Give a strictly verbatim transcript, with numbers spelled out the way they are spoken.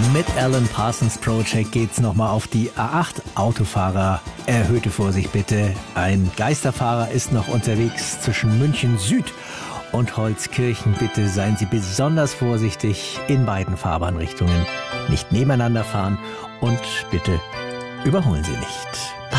Mit Alan Parsons Project geht's nochmal auf die A acht. Autofahrer, erhöhte Vorsicht bitte. Ein Geisterfahrer ist noch unterwegs zwischen München Süd und Holzkirchen. Bitte seien Sie besonders vorsichtig in beiden Fahrbahnrichtungen. Nicht nebeneinander fahren und bitte überholen Sie nicht.